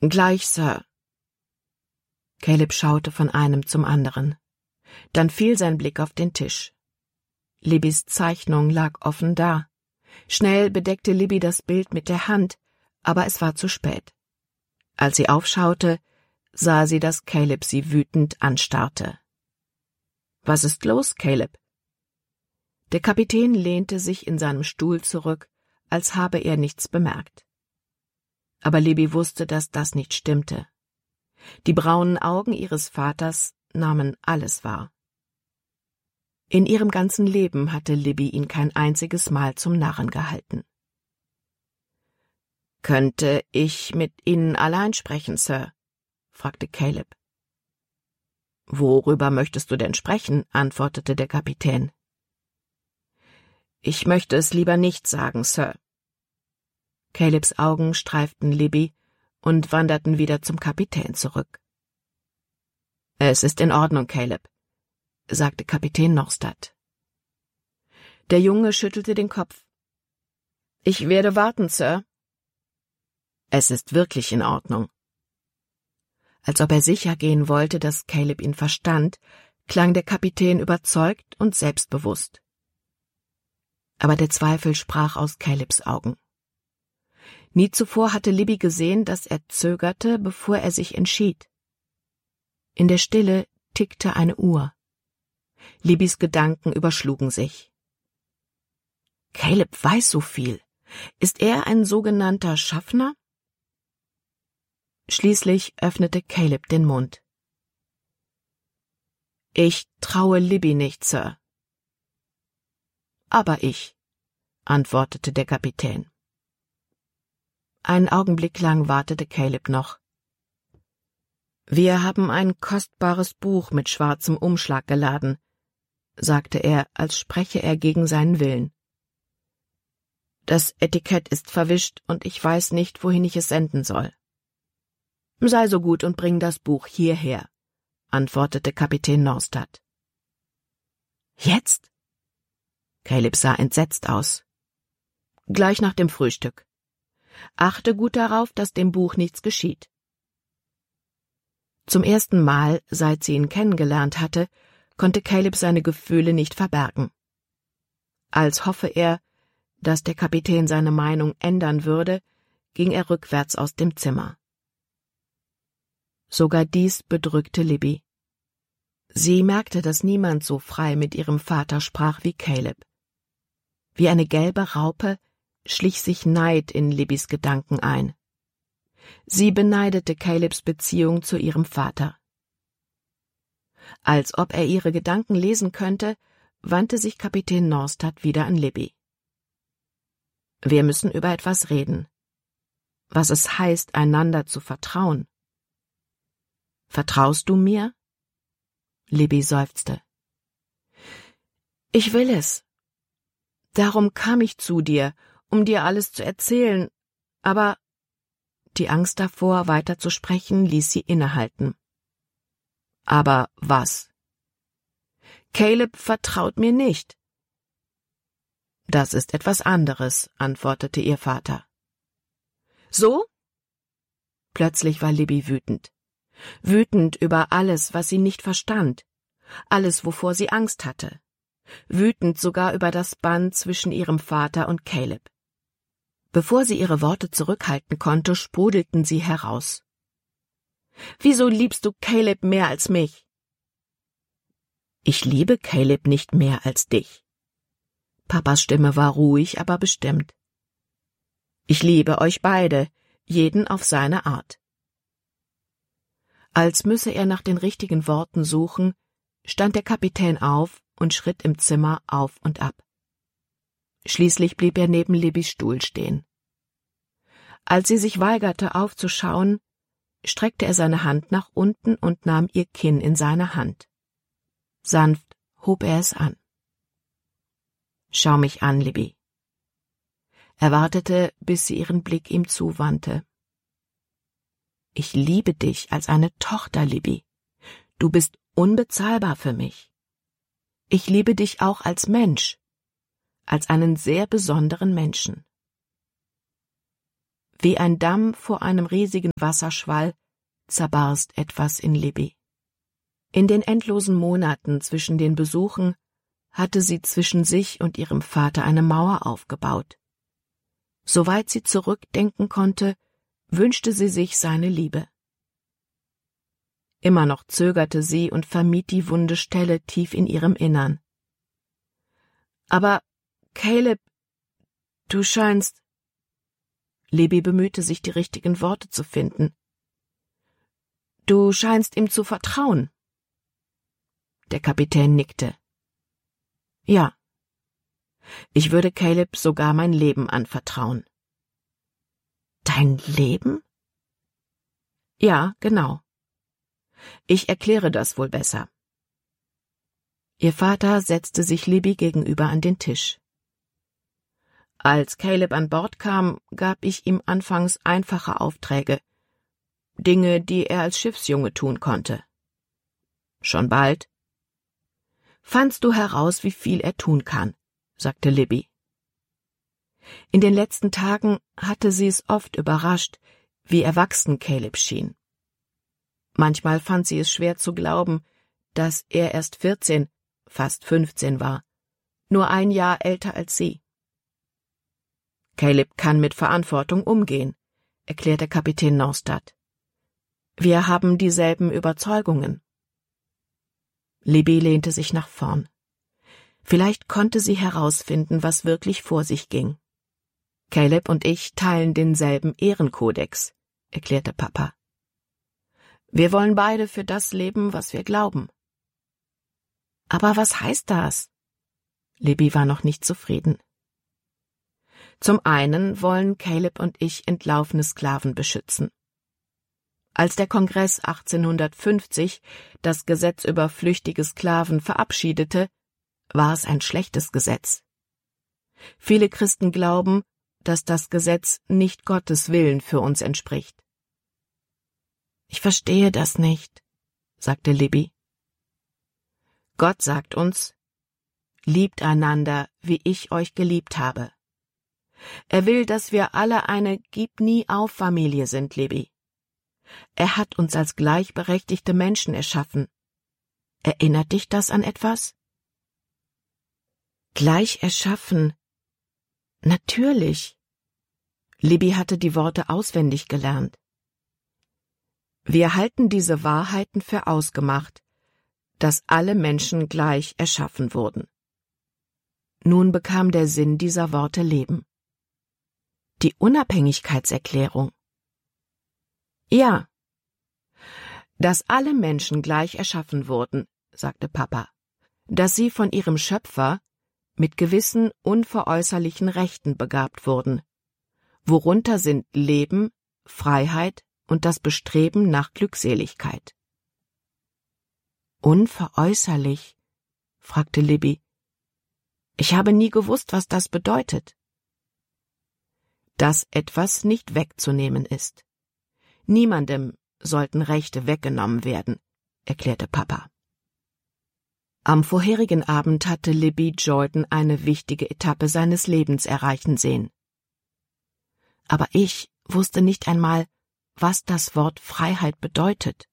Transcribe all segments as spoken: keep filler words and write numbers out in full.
Gleich, Sir. Caleb schaute von einem zum anderen. Dann fiel sein Blick auf den Tisch. Libbys Zeichnung lag offen da. Schnell bedeckte Libby das Bild mit der Hand, aber es war zu spät. Als sie aufschaute, sah sie, dass Caleb sie wütend anstarrte. »Was ist los, Caleb?« Der Kapitän lehnte sich in seinem Stuhl zurück, als habe er nichts bemerkt. Aber Libby wusste, dass das nicht stimmte. Die braunen Augen ihres Vaters nahmen alles wahr. In ihrem ganzen Leben hatte Libby ihn kein einziges Mal zum Narren gehalten. »Könnte ich mit Ihnen allein sprechen, Sir?« fragte Caleb. »Worüber möchtest du denn sprechen?« antwortete der Kapitän. »Ich möchte es lieber nicht sagen, Sir.« Calebs Augen streiften Libby und wanderten wieder zum Kapitän zurück. »Es ist in Ordnung, Caleb«, sagte Kapitän Norstad. Der Junge schüttelte den Kopf. »Ich werde warten, Sir.« »Es ist wirklich in Ordnung.« Als ob er sicher gehen wollte, dass Caleb ihn verstand, klang der Kapitän überzeugt und selbstbewusst. Aber der Zweifel sprach aus Calebs Augen. Nie zuvor hatte Libby gesehen, dass er zögerte, bevor er sich entschied. In der Stille tickte eine Uhr. Libbys Gedanken überschlugen sich. Caleb weiß so viel. Ist er ein sogenannter Schaffner? Schließlich öffnete Caleb den Mund. »Ich traue Libby nicht, Sir.« »Aber ich«, antwortete der Kapitän. Einen Augenblick lang wartete Caleb noch. »Wir haben ein kostbares Buch mit schwarzem Umschlag geladen«, sagte er, als spreche er gegen seinen Willen. »Das Etikett ist verwischt und ich weiß nicht, wohin ich es senden soll.« »Sei so gut und bring das Buch hierher«, antwortete Kapitän Norstad. »Jetzt?« Caleb sah entsetzt aus. »Gleich nach dem Frühstück. Achte gut darauf, dass dem Buch nichts geschieht.« Zum ersten Mal, seit sie ihn kennengelernt hatte, konnte Caleb seine Gefühle nicht verbergen. Als hoffe er, dass der Kapitän seine Meinung ändern würde, ging er rückwärts aus dem Zimmer. Sogar dies bedrückte Libby. Sie merkte, dass niemand so frei mit ihrem Vater sprach wie Caleb. Wie eine gelbe Raupe schlich sich Neid in Libbys Gedanken ein. Sie beneidete Calebs Beziehung zu ihrem Vater. Als ob er ihre Gedanken lesen könnte, wandte sich Kapitän Norstad wieder an Libby. »Wir müssen über etwas reden. Was es heißt, einander zu vertrauen.« »Vertraust du mir?« Libby seufzte. »Ich will es. Darum kam ich zu dir, um dir alles zu erzählen, aber…« Die Angst davor, weiter zu sprechen, ließ sie innehalten. »Aber was?« »Caleb vertraut mir nicht.« »Das ist etwas anderes«, antwortete ihr Vater. »So?« Plötzlich war Libby wütend. Wütend über alles, was sie nicht verstand, alles, wovor sie Angst hatte. Wütend sogar über das Band zwischen ihrem Vater und Caleb. Bevor sie ihre Worte zurückhalten konnte, sprudelten sie heraus. »Wieso liebst du Caleb mehr als mich?« »Ich liebe Caleb nicht mehr als dich.« Papas Stimme war ruhig, aber bestimmt. »Ich liebe euch beide, jeden auf seine Art.« Als müsse er nach den richtigen Worten suchen, stand der Kapitän auf und schritt im Zimmer auf und ab. Schließlich blieb er neben Libbys Stuhl stehen. Als sie sich weigerte, aufzuschauen, streckte er seine Hand nach unten und nahm ihr Kinn in seine Hand. Sanft hob er es an. »Schau mich an, Libby.« Er wartete, bis sie ihren Blick ihm zuwandte. »Ich liebe dich als eine Tochter, Libby. Du bist unbezahlbar für mich. Ich liebe dich auch als Mensch, als einen sehr besonderen Menschen.« Wie ein Damm vor einem riesigen Wasserschwall zerbarst etwas in Libby. In den endlosen Monaten zwischen den Besuchen hatte sie zwischen sich und ihrem Vater eine Mauer aufgebaut. Soweit sie zurückdenken konnte, wünschte sie sich seine Liebe. Immer noch zögerte sie und vermied die wunde Stelle tief in ihrem Innern. »Aber, Caleb, du scheinst...« Libby bemühte sich, die richtigen Worte zu finden. »Du scheinst ihm zu vertrauen.« Der Kapitän nickte. »Ja. Ich würde Caleb sogar mein Leben anvertrauen.« »Dein Leben?« »Ja, genau. Ich erkläre das wohl besser.« Ihr Vater setzte sich Libby gegenüber an den Tisch. »Als Caleb an Bord kam, gab ich ihm anfangs einfache Aufträge, Dinge, die er als Schiffsjunge tun konnte. Schon bald fandst du heraus, wie viel er tun kann«, sagte Libby. In den letzten Tagen hatte sie es oft überrascht, wie erwachsen Caleb schien. Manchmal fand sie es schwer zu glauben, dass er erst vierzehn, fast fünfzehn war, nur ein Jahr älter als sie. »Caleb kann mit Verantwortung umgehen«, erklärte Kapitän Norstad. »Wir haben dieselben Überzeugungen.« Libby lehnte sich nach vorn. Vielleicht konnte sie herausfinden, was wirklich vor sich ging. »Caleb und ich teilen denselben Ehrenkodex«, erklärte Papa. »Wir wollen beide für das leben, was wir glauben.« »Aber was heißt das?« Libby war noch nicht zufrieden. »Zum einen wollen Caleb und ich entlaufene Sklaven beschützen. Als der Kongress achtzehnhundertfünfzig das Gesetz über flüchtige Sklaven verabschiedete, war es ein schlechtes Gesetz. Viele Christen glauben, dass das Gesetz nicht Gottes Willen für uns entspricht.« »Ich verstehe das nicht«, sagte Libby. »Gott sagt uns, liebt einander, wie ich euch geliebt habe. Er will, dass wir alle eine Gib-nie-auf-Familie sind, Libby. Er hat uns als gleichberechtigte Menschen erschaffen. Erinnert dich das an etwas?« »Gleich erschaffen? Natürlich.« Libby hatte die Worte auswendig gelernt. »Wir halten diese Wahrheiten für ausgemacht, dass alle Menschen gleich erschaffen wurden.« Nun bekam der Sinn dieser Worte Leben. »Die Unabhängigkeitserklärung?« »Ja. Dass alle Menschen gleich erschaffen wurden«, sagte Papa, »dass sie von ihrem Schöpfer mit gewissen unveräußerlichen Rechten begabt wurden, worunter sind Leben, Freiheit und das Bestreben nach Glückseligkeit.« »Unveräußerlich?«, fragte Libby. »Ich habe nie gewusst, was das bedeutet.« »Dass etwas nicht wegzunehmen ist. Niemandem sollten Rechte weggenommen werden«, erklärte Papa. Am vorherigen Abend hatte Libby Jordan eine wichtige Etappe seines Lebens erreichen sehen. Aber ich wusste nicht einmal, was das Wort Freiheit bedeutet.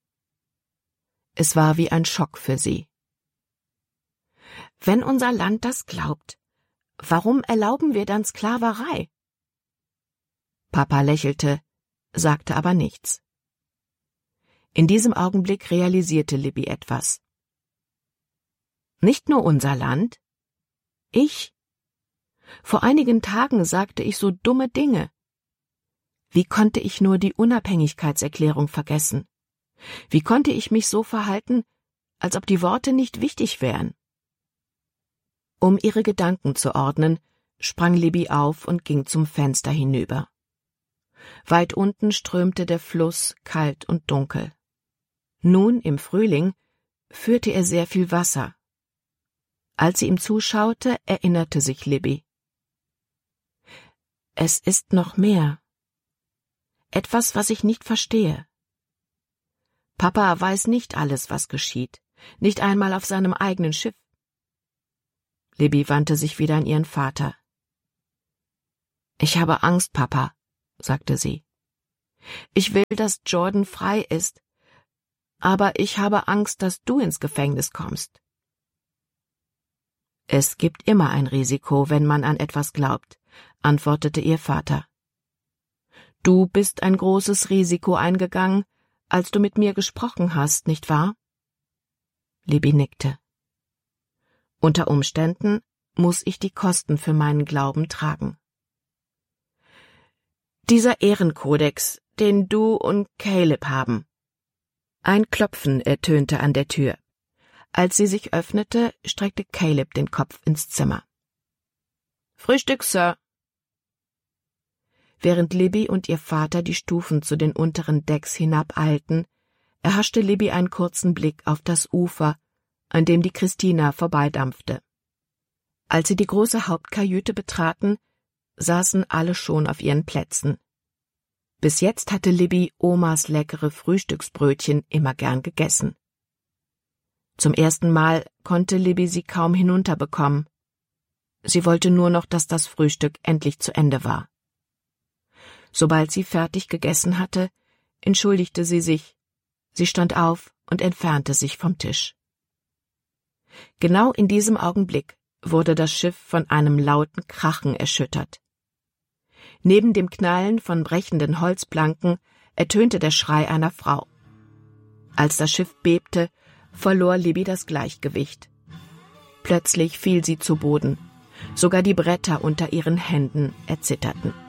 Es war wie ein Schock für sie. »Wenn unser Land das glaubt, warum erlauben wir dann Sklaverei?« Papa lächelte, sagte aber nichts. In diesem Augenblick realisierte Libby etwas. »Nicht nur unser Land? Ich? Vor einigen Tagen sagte ich so dumme Dinge. Wie konnte ich nur die Unabhängigkeitserklärung vergessen? Wie konnte ich mich so verhalten, als ob die Worte nicht wichtig wären?« Um ihre Gedanken zu ordnen, sprang Libby auf und ging zum Fenster hinüber. Weit unten strömte der Fluss kalt und dunkel. Nun, im Frühling, führte er sehr viel Wasser. Als sie ihm zuschaute, erinnerte sich Libby. Es ist noch mehr. Etwas, was ich nicht verstehe. Papa weiß nicht alles, was geschieht, nicht einmal auf seinem eigenen Schiff. Libby wandte sich wieder an ihren Vater. »Ich habe Angst, Papa«, sagte sie. »Ich will, dass Jordan frei ist, aber ich habe Angst, dass du ins Gefängnis kommst.« »Es gibt immer ein Risiko, wenn man an etwas glaubt«, antwortete ihr Vater. »Du bist ein großes Risiko eingegangen, als du mit mir gesprochen hast, nicht wahr?« Libby nickte. »Unter Umständen muss ich die Kosten für meinen Glauben tragen.« »Dieser Ehrenkodex, den du und Caleb haben.« Ein Klopfen ertönte an der Tür. Als sie sich öffnete, streckte Caleb den Kopf ins Zimmer. »Frühstück, Sir.« Während Libby und ihr Vater die Stufen zu den unteren Decks hinabeilten, erhaschte Libby einen kurzen Blick auf das Ufer, an dem die Christina vorbeidampfte. Als sie die große Hauptkajüte betraten, saßen alle schon auf ihren Plätzen. Bis jetzt hatte Libby Omas leckere Frühstücksbrötchen immer gern gegessen. Zum ersten Mal konnte Libby sie kaum hinunterbekommen. Sie wollte nur noch, dass das Frühstück endlich zu Ende war. Sobald sie fertig gegessen hatte, entschuldigte sie sich. Sie stand auf und entfernte sich vom Tisch. Genau in diesem Augenblick wurde das Schiff von einem lauten Krachen erschüttert. Neben dem Knallen von brechenden Holzplanken ertönte der Schrei einer Frau. Als das Schiff bebte, verlor Libby das Gleichgewicht. Plötzlich fiel sie zu Boden. Sogar die Bretter unter ihren Händen erzitterten.